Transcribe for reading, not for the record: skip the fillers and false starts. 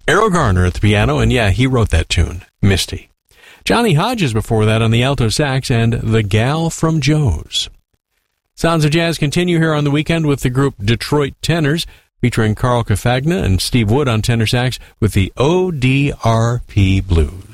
Errol Garner at the piano, and yeah, he wrote that tune, Misty. Johnny Hodges before that on the alto sax, and The Gal from Joe's. Sounds of Jazz continue here on the weekend with the group Detroit Tenors, featuring Carl Cafagna and Steve Wood on tenor sax with the ODRP Blues.